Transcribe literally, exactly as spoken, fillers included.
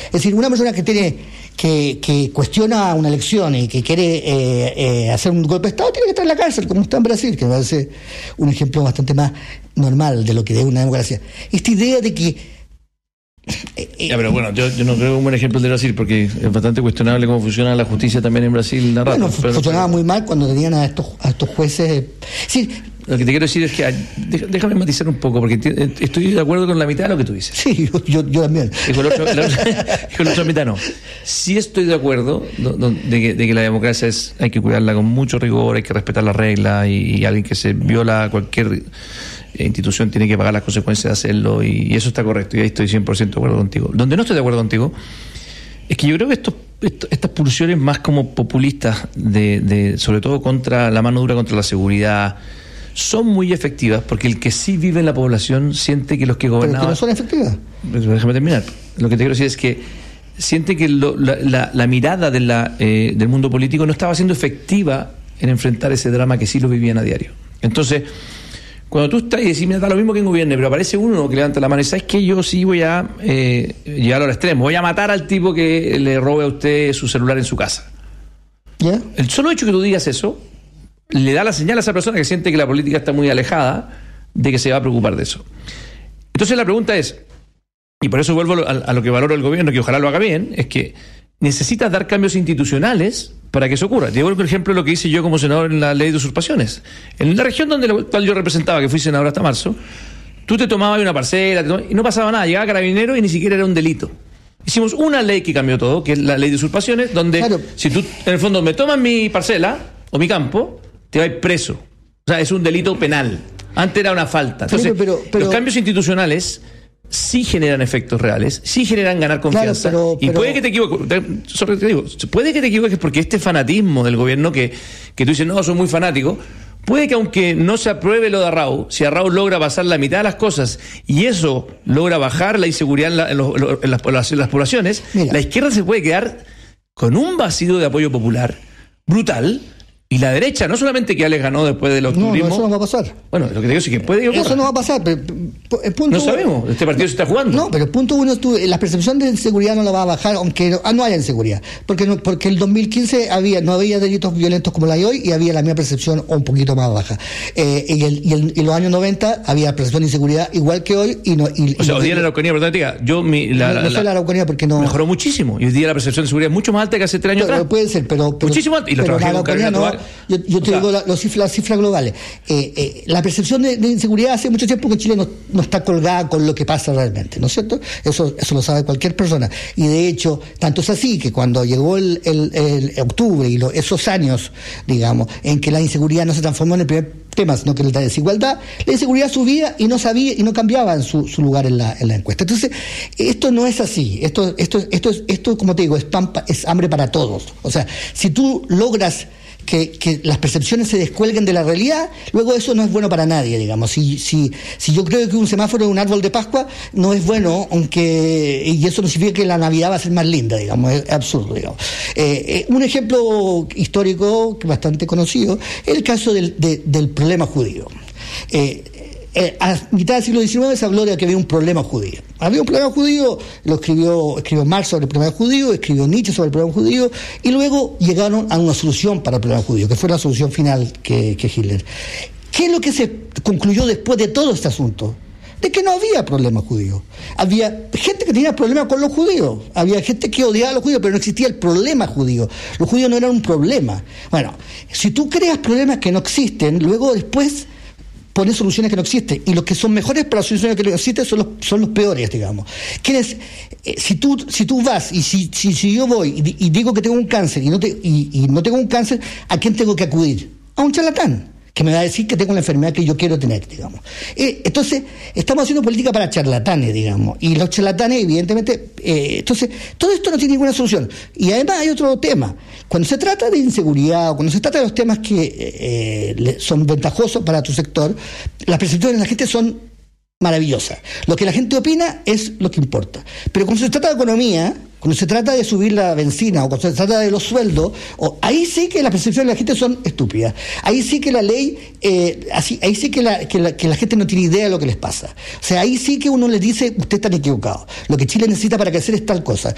Es decir, una persona que tiene que, que cuestiona una elección y que quiere eh, eh, hacer un golpe de Estado tiene que estar en la cárcel, como está en Brasil, que me parece un ejemplo bastante más normal de lo que es una democracia. Esta idea de que Ya, pero bueno, yo, yo no creo un buen ejemplo de Brasil, porque es bastante cuestionable cómo funciona la justicia también en Brasil. Rato, bueno, pero, funcionaba pero, muy mal cuando tenían a estos, a estos jueces. Sí, lo que te quiero decir es que déjame matizar un poco, porque estoy de acuerdo con la mitad de lo que tú dices. Sí, yo, yo, yo también. Y con la otra, la otra, con la otra mitad no. Sí estoy de acuerdo de que, de que la democracia es, hay que cuidarla con mucho rigor, hay que respetar las reglas, y, y alguien que se viola cualquier institución tiene que pagar las consecuencias de hacerlo, y, y eso está correcto, y ahí estoy cien por ciento de acuerdo contigo. Donde no estoy de acuerdo contigo es que yo creo que estos, estos, estas pulsiones más como populistas, de, de, sobre todo contra la mano dura contra la seguridad, son muy efectivas, porque el que sí vive en la población siente que los que gobernaban... Pero que no son efectivas. Déjame terminar. Lo que te quiero decir es que siente que lo, la, la, la mirada de la, eh, del mundo político no estaba siendo efectiva en enfrentar ese drama que sí lo vivían a diario. Entonces, cuando tú estás y decís, mira, da lo mismo que en gobierno, pero aparece uno que levanta la mano y sabes que yo sí voy a eh, llegar al extremo, voy a matar al tipo que le robe a usted su celular en su casa. ¿Ya? El solo hecho que tú digas eso le da la señal a esa persona que siente que la política está muy alejada de que se va a preocupar de eso. Entonces la pregunta es, y por eso vuelvo a, a lo que valoro el gobierno, que ojalá lo haga bien, es que necesitas dar cambios institucionales para que eso ocurra. Te doy por ejemplo lo que hice yo como senador en la ley de usurpaciones. En la región donde la cual yo representaba, que fui senador hasta marzo, tú te tomabas una parcela te tomabas, y no pasaba nada, llegaba carabinero y ni siquiera era un delito. Hicimos una ley que cambió todo, que es la ley de usurpaciones, donde claro, si tú en el fondo me tomas mi parcela o mi campo, te vas preso. O sea, es un delito penal. Antes era una falta. Entonces, pero, pero, pero, los cambios institucionales sí generan efectos reales, sí generan ganar confianza. Claro, pero, y pero, puede que te equivoques, te, te digo, puede que te equivoques porque este fanatismo del gobierno que, que tú dices, no, soy muy fanático, puede que aunque no se apruebe lo de Arrau, si Arrau logra pasar la mitad de las cosas y eso logra bajar la inseguridad en, la, en, los, en, las, en las poblaciones, mira, la izquierda se puede quedar con un vacío de apoyo popular brutal. Y la derecha, no solamente que ya les ganó después del octubrismo... No, no, eso no va a pasar. Bueno, lo que te digo es que puede que ocurra. Eso no va a pasar. Pero, el punto no sabemos, este partido se está jugando. No, pero el punto uno, tú, la percepción de inseguridad no la va a bajar, aunque no, no haya inseguridad. Porque no, porque el dos mil quince había, no había delitos violentos como la hay hoy y había la misma percepción o un poquito más baja. Eh, y, el, y, el, y los años noventa había percepción de inseguridad igual que hoy y no... Y, o sea, hoy día la Araucanía, perdón, diga, yo mi... La, no, no sé la Araucanía porque no... Mejoró muchísimo. Y hoy día la percepción de seguridad es mucho más alta que hace tres años pero, atrás. Puede ser, pero... pero muchísimo alta. Y la trabajé con Carolina no, yo, yo te digo la, los cifras, las cifras globales. Eh, eh, la percepción de, de inseguridad hace mucho tiempo que Chile no, no está colgada con lo que pasa realmente, ¿no es cierto? Eso, eso lo sabe cualquier persona. Y de hecho, tanto es así que cuando llegó el, el, el octubre y lo, esos años, digamos, en que la inseguridad no se transformó en el primer tema, sino que la desigualdad, la inseguridad subía y no sabía y no cambiaba en su, su lugar en la, en la encuesta. Entonces, esto no es así. Esto, esto, esto, esto, esto como te digo, es, pan, es hambre para todos. O sea, si tú logras Que, que las percepciones se descuelguen de la realidad, luego eso no es bueno para nadie, digamos. Si, si, si yo creo que un semáforo es un árbol de Pascua, no es bueno, aunque, y eso no significa que la Navidad va a ser más linda, digamos, es absurdo, digamos. Eh, eh, un ejemplo histórico bastante conocido es el caso del, de, del problema judío. Eh, Eh, a mitad del siglo diecinueve se habló de que había un problema judío. Había un problema judío, lo escribió, escribió Marx sobre el problema judío, escribió Nietzsche sobre el problema judío, y luego llegaron a una solución para el problema judío, que fue la solución final que, que Hitler. ¿Qué es lo que se concluyó después de todo este asunto? De que no había problema judío. Había gente que tenía problemas con los judíos, había gente que odiaba a los judíos, pero no existía el problema judío. Los judíos no eran un problema. Bueno, si tú creas problemas que no existen, luego después poner soluciones que no existen, y los que son mejores para las soluciones que no existen son los, son los peores, digamos. ¿Quiénes? Eh, si tú si tú vas y si si, si yo voy y, y digo que tengo un cáncer y no te, y, y no tengo un cáncer, ¿a quién tengo que acudir? A un charlatán que me va a decir que tengo la enfermedad que yo quiero tener, digamos. Eh, entonces, estamos haciendo política para charlatanes, digamos, y los charlatanes, evidentemente, eh, entonces, todo esto no tiene ninguna solución. Y además hay otro tema. Cuando se trata de inseguridad, o cuando se trata de los temas que eh, son ventajosos para tu sector, las percepciones de la gente son maravillosas. Lo que la gente opina es lo que importa. Pero cuando se trata de economía, cuando se trata de subir la benzina o cuando se trata de los sueldos, o, ahí sí que las percepciones de la gente son estúpidas. Ahí sí que la ley, eh, así, ahí sí que la, que, la, que la gente no tiene idea de lo que les pasa. O sea, ahí sí que uno les dice, ustedes están equivocados. Lo que Chile necesita para crecer es tal cosa.